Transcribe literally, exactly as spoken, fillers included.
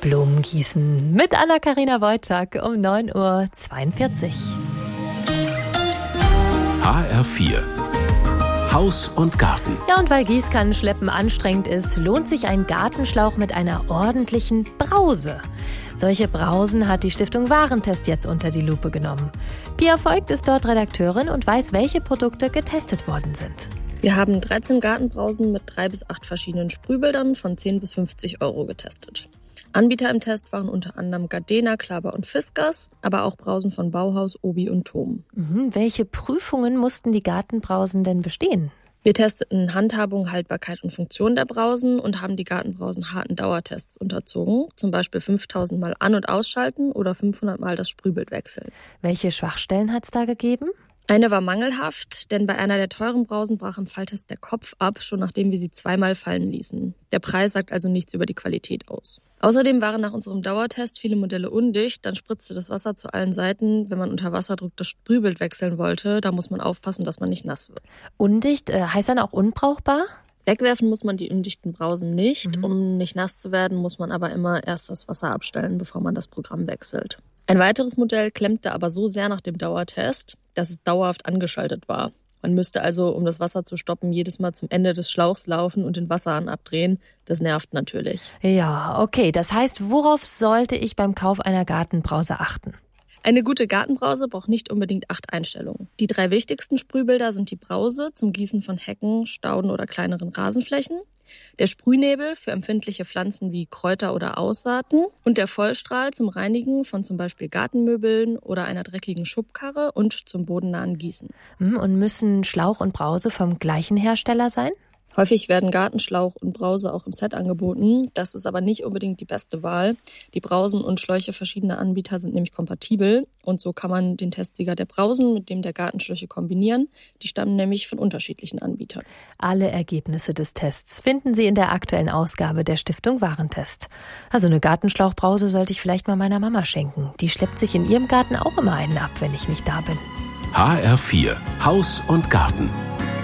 Blumengießen mit Anna-Karina Wojcik um neun Uhr zweiundvierzig. H R vier Haus und Garten. Ja, und weil Gießkannenschleppen anstrengend ist, lohnt sich ein Gartenschlauch mit einer ordentlichen Brause. Solche Brausen hat die Stiftung Warentest jetzt unter die Lupe genommen. Pia Voigt ist dort Redakteurin und weiß, welche Produkte getestet worden sind. Wir haben dreizehn Gartenbrausen mit drei bis acht verschiedenen Sprühbildern von zehn bis fünfzig Euro getestet. Anbieter im Test waren unter anderem Gardena, Klaber und Fiskars, aber auch Brausen von Bauhaus, Obi und Thom. Mhm, welche Prüfungen mussten die Gartenbrausen denn bestehen? Wir testeten Handhabung, Haltbarkeit und Funktion der Brausen und haben die Gartenbrausen harten Dauertests unterzogen, zum Beispiel fünftausend Mal an- und ausschalten oder fünfhundert Mal das Sprühbild wechseln. Welche Schwachstellen hat es da gegeben? Eine war mangelhaft, denn bei einer der teuren Brausen brach im Falltest der Kopf ab, schon nachdem wir sie zweimal fallen ließen. Der Preis sagt also nichts über die Qualität aus. Außerdem waren nach unserem Dauertest viele Modelle undicht, dann spritzte das Wasser zu allen Seiten. Wenn man unter Wasserdruck das Sprühbild wechseln wollte, da muss man aufpassen, dass man nicht nass wird. Undicht äh, heißt dann auch unbrauchbar? Wegwerfen muss man die undichten Brausen nicht. Mhm. Um nicht nass zu werden, muss man aber immer erst das Wasser abstellen, bevor man das Programm wechselt. Ein weiteres Modell klemmte aber so sehr nach dem Dauertest, dass es dauerhaft angeschaltet war. Man müsste also, um das Wasser zu stoppen, jedes Mal zum Ende des Schlauchs laufen und den Wasserhahn abdrehen. Das nervt natürlich. Ja, okay. Das heißt, worauf sollte ich beim Kauf einer Gartenbrause achten? Eine gute Gartenbrause braucht nicht unbedingt acht Einstellungen. Die drei wichtigsten Sprühbilder sind die Brause zum Gießen von Hecken, Stauden oder kleineren Rasenflächen, der Sprühnebel für empfindliche Pflanzen wie Kräuter oder Aussaaten und der Vollstrahl zum Reinigen von zum Beispiel Gartenmöbeln oder einer dreckigen Schubkarre und zum bodennahen Gießen. Und müssen Schlauch und Brause vom gleichen Hersteller sein? Häufig werden Gartenschlauch und Brause auch im Set angeboten. Das ist aber nicht unbedingt die beste Wahl. Die Brausen und Schläuche verschiedener Anbieter sind nämlich kompatibel. Und so kann man den Testsieger der Brausen mit dem der Gartenschläuche kombinieren. Die stammen nämlich von unterschiedlichen Anbietern. Alle Ergebnisse des Tests finden Sie in der aktuellen Ausgabe der Stiftung Warentest. Also eine Gartenschlauchbrause sollte ich vielleicht mal meiner Mama schenken. Die schleppt sich in ihrem Garten auch immer einen ab, wenn ich nicht da bin. H R vier Haus und Garten.